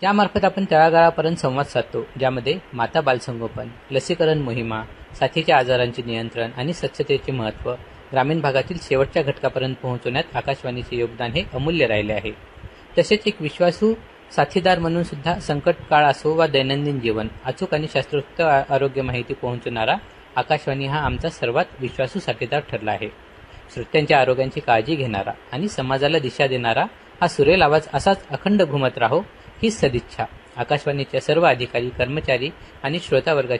त्यामार्फत आपण तळागाळापर्यंत संवाद साधतो, ज्यामध्ये माता बालसंगोपन, लसीकरण मोहिमा, साथीच्या आजारांचे नियंत्रण आणि स्वच्छतेचे महत्त्व ग्रामीण भागातील शेवटच्या घटकापर्यंत पोहोचवण्यात आकाशवाणीचे योगदान हे अमूल्य राहिले आहे. तसेच एक विश्वासू साथीदार म्हणून सुद्धा संकट काळ असो वा दैनंदिन जीवन अचूक आणि शास्त्रोक्त आरोग्य माहिती पोहोचवणारा आकाशवाणी हा आमचा सर्वात विश्वासू साथीदार ठरला आहे. श्रोत्यांच्या आरोग्याची काळजी घेणारा आणि समाजाला दिशा देणारा हा सुरेल आवाज असाच अखंड घुमत राहो, ही सदिच्छा आकाशवाणीच्या सर्व अधिकारी, कर्मचारी आणि श्रोतावर्गाची